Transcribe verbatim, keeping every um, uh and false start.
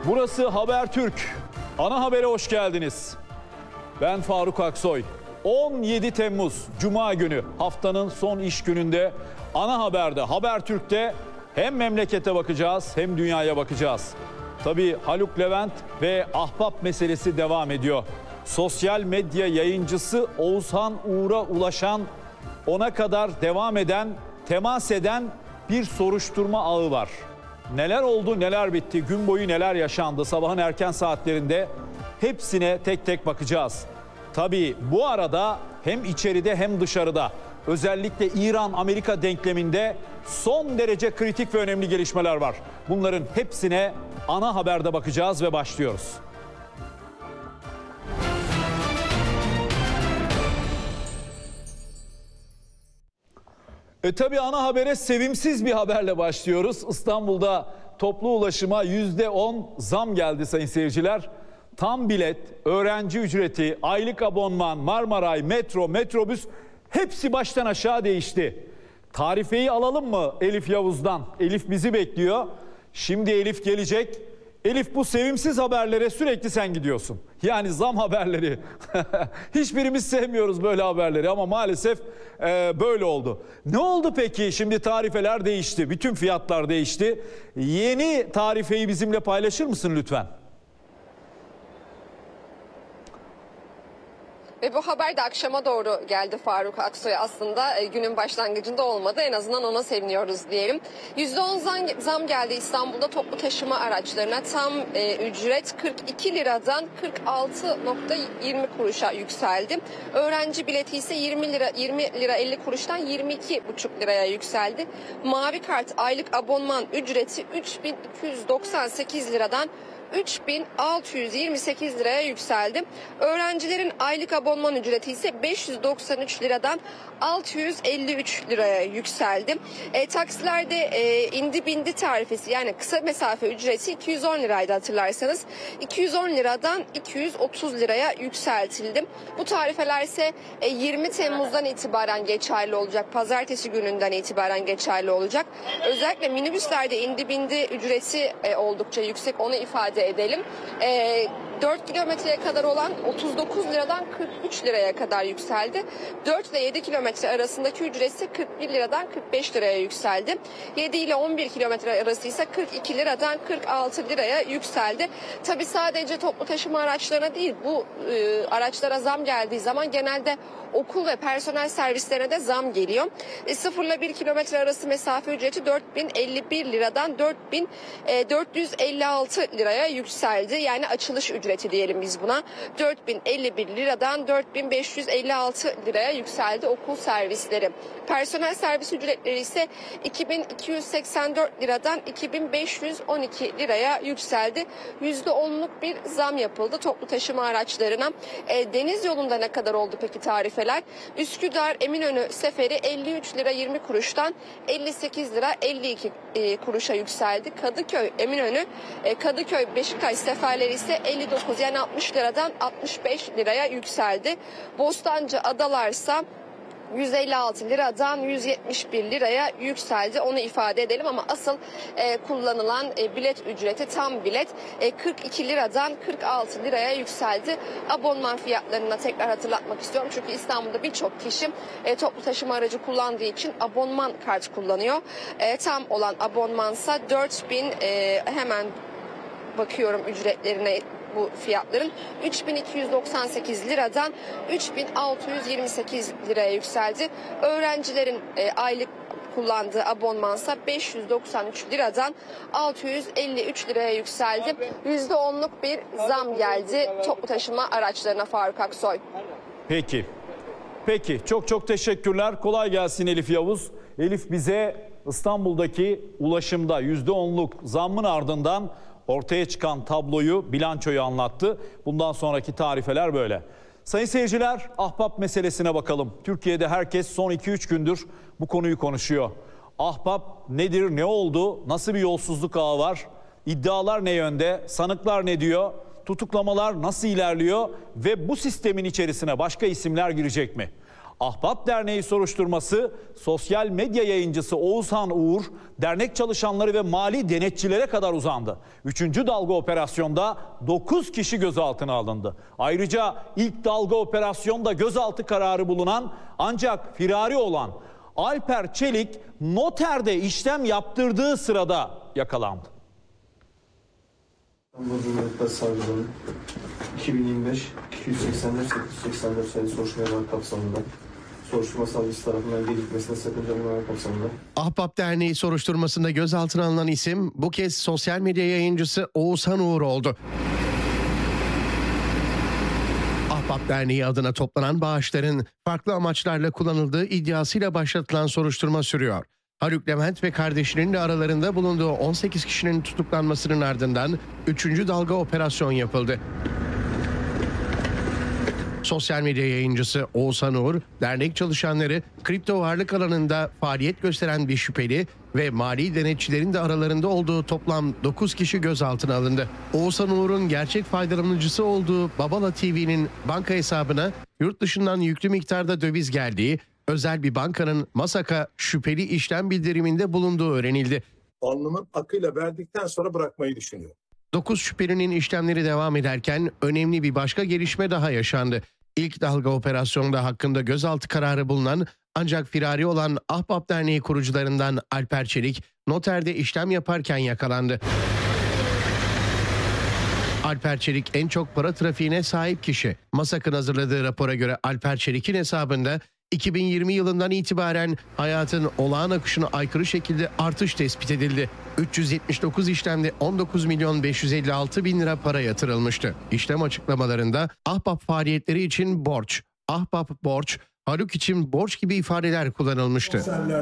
Burası Habertürk. Ana habere hoş geldiniz. Ben Faruk Aksoy. on yedi Temmuz Cuma günü, haftanın son iş gününde ana haberde, Habertürk'te hem memlekete bakacağız hem dünyaya bakacağız. Tabii Haluk Levent ve Ahbap meselesi devam ediyor. Sosyal medya yayıncısı Oğuzhan Uğur'a ulaşan, ona kadar devam eden, temas eden bir soruşturma ağı var. Neler oldu, neler bitti, gün boyu neler yaşandı, sabahın erken saatlerinde hepsine tek tek bakacağız. Tabii bu arada hem içeride hem dışarıda, özellikle İran-Amerika denkleminde son derece kritik ve önemli gelişmeler var. Bunların hepsine ana haberde bakacağız ve başlıyoruz. E tabii ana habere sevimsiz bir haberle başlıyoruz. İstanbul'da toplu ulaşıma yüzde on zam geldi sayın seyirciler. Tam bilet, öğrenci ücreti, aylık abonman, Marmaray, metro, metrobüs hepsi baştan aşağı değişti. Tarifeyi alalım mı Elif Yavuz'dan? Elif bizi bekliyor. Şimdi Elif gelecek. Elif, bu sevimsiz haberlere sürekli sen gidiyorsun. Yani zam haberleri. Hiçbirimiz sevmiyoruz böyle haberleri ama maalesef e, böyle oldu. Ne oldu peki? Şimdi tarifeler değişti. Bütün fiyatlar değişti. Yeni tarifeyi bizimle paylaşır mısın lütfen? Ve bu haber de akşama doğru geldi Faruk Aksoy. Aslında e, günün başlangıcında olmadı. En azından ona seviniyoruz diyelim. yüzde on zam, zam geldi İstanbul'da toplu taşıma araçlarına. Tam e, ücret kırk iki liradan kırk altı nokta yirmi kuruşa yükseldi. Öğrenci bileti ise yirmi lira yirmi lira elli kuruştan yirmi iki buçuk liraya yükseldi. Mavi kart aylık abonman ücreti üç bin iki yüz doksan sekiz liradan üç bin altı yüz yirmi sekiz liraya yükseldi. Öğrencilerin aylık abonman ücreti ise beş yüz doksan üç liradan altı yüz elli üç liraya yükseldi. E, taksilerde e, indi bindi tarifesi, yani kısa mesafe ücreti iki yüz on liraydı hatırlarsanız. iki yüz on liradan iki yüz otuz liraya yükseltildi. Bu tarifeler ise e, yirmi Temmuz'dan itibaren geçerli olacak. Pazartesi gününden itibaren geçerli olacak. Özellikle minibüslerde indi bindi ücreti e, oldukça yüksek, onu ifade edelim. E, dört kilometreye kadar olan otuz dokuz liradan kırk üç liraya kadar yükseldi. dört ile yedi kilometre arasındaki ücret ise kırk bir liradan kırk beş liraya yükseldi. yedi ile on bir kilometre arası ise kırk iki liradan kırk altı liraya yükseldi. Tabii sadece toplu taşıma araçlarına değil, bu e, araçlara zam geldiği zaman genelde okul ve personel servislerine de zam geliyor. E, sıfır ile bir kilometre arası mesafe ücreti dört bin elli bir liradan dört bin dört yüz elli altı liraya yükseldi. Yani açılış ücreti diyelim biz buna. dört bin elli bir liradan dört bin beş yüz elli altı liraya yükseldi okul servisleri. Personel servis ücretleri ise iki bin iki yüz seksen dört liradan iki bin beş yüz on iki liraya yükseldi. yüzde onluk bir zam yapıldı toplu taşıma araçlarına. E, deniz yolunda ne kadar oldu peki tarifeler? Üsküdar Eminönü seferi elli üç lira yirmi kuruştan elli sekiz lira elli iki e, kuruşa yükseldi. Kadıköy Eminönü, e, Kadıköy Beşiktaş seferleri ise elli dokuz, yani altmış liradan altmış beş liraya yükseldi. Bostancı Adalarsa yüz elli altı liradan yüz yetmiş bir liraya yükseldi, onu ifade edelim. Ama asıl e, kullanılan e, bilet ücreti, tam bilet e, kırk iki liradan kırk altı liraya yükseldi. Abonman fiyatlarına tekrar hatırlatmak istiyorum. Çünkü İstanbul'da birçok kişi e, toplu taşıma aracı kullandığı için abonman kart kullanıyor. E, tam olan abonmansa dört bin, e, hemen bakıyorum ücretlerine, bu fiyatların üç bin iki yüz doksan sekiz liradan üç bin altı yüz yirmi sekiz liraya yükseldi. Öğrencilerin e, aylık kullandığı abonmansa beş yüz doksan üç liradan altı yüz elli üç liraya yükseldi. yüzde onluk bir zam geldi toplu taşıma araçlarına Faruk Aksoy. Peki. Peki. Çok çok teşekkürler. Kolay gelsin Elif Yavuz. Elif bize İstanbul'daki ulaşımda yüzde onluk zammın ardından ortaya çıkan tabloyu, bilançoyu anlattı. Bundan sonraki tarifeler böyle. Sayın seyirciler, Ahbap meselesine bakalım. Türkiye'de herkes son iki üç gündür bu konuyu konuşuyor. Ahbap nedir, ne oldu, nasıl bir yolsuzluk ağı var, iddialar ne yönde, sanıklar ne diyor, tutuklamalar nasıl ilerliyor ve bu sistemin içerisine başka isimler girecek mi? Ahbap Derneği soruşturması sosyal medya yayıncısı Oğuzhan Uğur, dernek çalışanları ve mali denetçilere kadar uzandı. Üçüncü dalga operasyonda dokuz kişi gözaltına alındı. Ayrıca ilk dalga operasyonda gözaltı kararı bulunan ancak firari olan Alper Çelik noterde işlem yaptırdığı sırada yakalandı. İstanbul Cumhuriyet Savcılığı'nın iki bin yirmi beş iki yüz seksen dört sekiz yüz seksen dört sayılı soruşturmalar kapsamında soruşturma savcısı tarafından gecikmesine sakınca bulunmayan kapsamında Ahbap Derneği soruşturmasında gözaltına alınan isim bu kez sosyal medya yayıncısı Oğuzhan Uğur oldu. Ahbap Derneği adına toplanan bağışların farklı amaçlarla kullanıldığı iddiasıyla başlatılan soruşturma sürüyor. Haluk Levent ve kardeşinin de aralarında bulunduğu on sekiz kişinin tutuklanmasının ardından üçüncü dalga operasyon yapıldı. Sosyal medya yayıncısı Oğuzhan Uğur, dernek çalışanları, kripto varlık alanında faaliyet gösteren bir şüpheli ve mali denetçilerin de aralarında olduğu toplam dokuz kişi gözaltına alındı. Oğuzhan Uğur'un gerçek faydalanıcısı olduğu Babala T V'nin banka hesabına yurt dışından yüklü miktarda döviz geldiği, özel bir bankanın Masaka şüpheli işlem bildiriminde bulunduğu öğrenildi. Alnımın akıyla verdikten sonra bırakmayı düşünüyorum. dokuz şüphelinin işlemleri devam ederken önemli bir başka gelişme daha yaşandı. İlk dalga operasyonda hakkında gözaltı kararı bulunan ancak firari olan Ahbap Derneği kurucularından Alper Çelik noterde işlem yaparken yakalandı. Alper Çelik en çok para trafiğine sahip kişi. Masak'ın hazırladığı rapora göre Alper Çelik'in hesabında iki bin yirmi yılından itibaren hayatın olağan akışına aykırı şekilde artış tespit edildi. üç yüz yetmiş dokuz işlemde on dokuz milyon beş yüz elli altı bin lira para yatırılmıştı. İşlem açıklamalarında Ahbap faaliyetleri için borç, Ahbap borç, Haluk için borç gibi ifadeler kullanılmıştı.